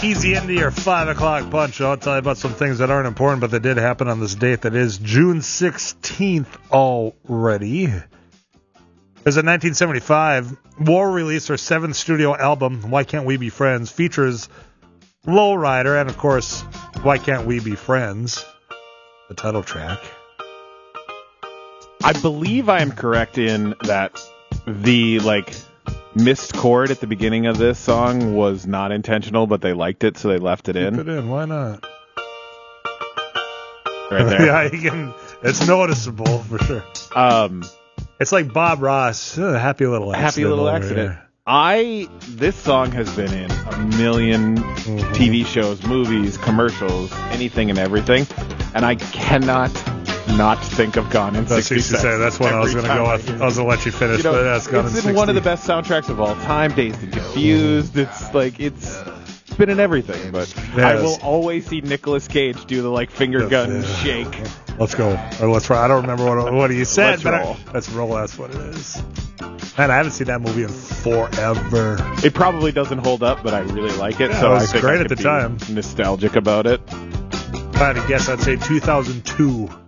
Easy into your 5 o'clock punch. I'll tell you about some things that aren't important, but that did happen on this date. That is June 16th already. As in 1975, War released their 7th studio album, Why Can't We Be Friends, features Lowrider, and of course, Why Can't We Be Friends, the title track. I believe I am correct in that the, missed chord at the beginning of this song was not intentional, but they liked it, so they left it in. Keep it in, why not? Right there. Yeah, it's noticeable, for sure. It's like Bob Ross, Happy Little Accident. Happy Little Accident. This song has been in a million TV shows, movies, commercials, anything and everything, and I cannot not think of Gone in 60 Seconds. That's what I was going to go with. I was going to let you finish, but that's Gone in 60. It's in one of the best soundtracks of all time, Dazed and Confused. It's been in everything, but yes. I will always see Nicolas Cage do the finger gun shake. Let's go. Or let's roll. I don't remember what he said, let's roll. That's what it is. Man, I haven't seen that movie in forever. It probably doesn't hold up, but I really like it. So it was I think great I at could the time. Nostalgic about it. If I had to guess, I'd say 2002.